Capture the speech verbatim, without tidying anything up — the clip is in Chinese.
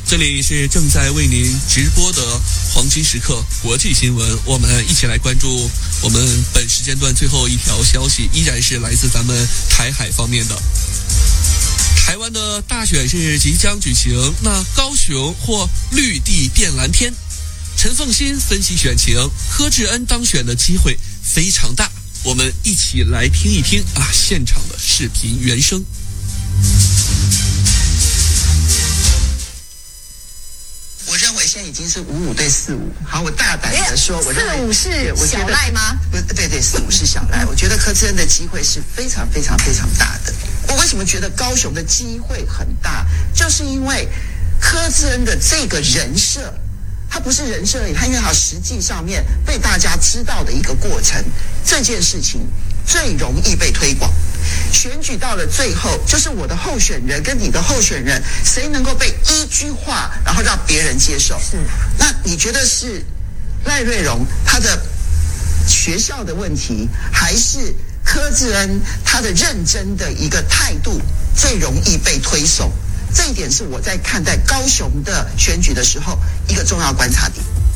这里是正在为您直播的黄金时刻国际新闻，我们一起来关注我们本时间段最后一条消息，依然是来自咱们台海方面的。台湾的大选是即将举行，那高雄或绿地变蓝天。陈凤馨分析选情，柯志恩当选的机会非常大。我们一起来听一听啊现场的视频原声。 我认为现在已经是五五对四五。好，我大胆的说，我认为四五是小赖吗？ 不，对对，四五是小赖。我觉得柯志恩的机会是非常非常非常大的。我为什么觉得高雄的机会很大？就是因为柯志恩的这个人设。它不是人设而已，它因为它实际上面被大家知道的一个过程，这件事情最容易被推广。选举到了最后，就是我的候选人跟你的候选人，谁能够被一句话，然后让别人接受？是。那你觉得是赖瑞荣他的学校的问题，还是柯志恩他的认真的一个态度最容易被推送？这一点是我在看待高雄的选举的时候一个重要观察点。